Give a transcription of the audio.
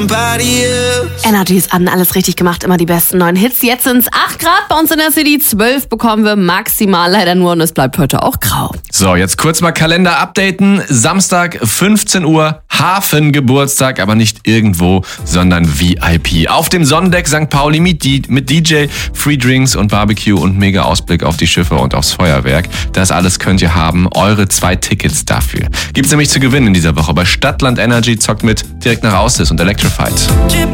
Energy ist an, alles richtig gemacht, immer die besten neuen Hits. Jetzt sind es 8 Grad bei uns in der City, 12 bekommen wir maximal leider nur und es bleibt heute auch grau. So, jetzt kurz mal Kalender updaten. Samstag 15 Uhr, Hafengeburtstag, aber nicht irgendwo, sondern VIP. Auf dem Sonnendeck St. Pauli mit DJ, Free Drinks und Barbecue und mega Ausblick auf die Schiffe und aufs Feuerwerk. Das alles könnt ihr haben. Eure 2 Tickets dafür gibt's nämlich zu gewinnen in dieser Woche bei Stadtland Energy. Zockt mit direkt nach Ausis und Electrified.